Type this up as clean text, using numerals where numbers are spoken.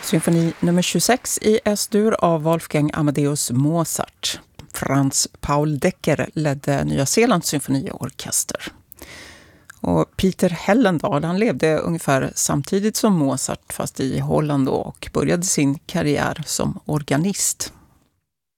Symfoni nummer 26 i S-dur av Wolfgang Amadeus Mozart. Franz Paul Decker ledde Nya Zeelands symfoniorkester. Och Peter Hellendal, han levde ungefär samtidigt som Mozart, fast i Holland då, och började sin karriär som organist.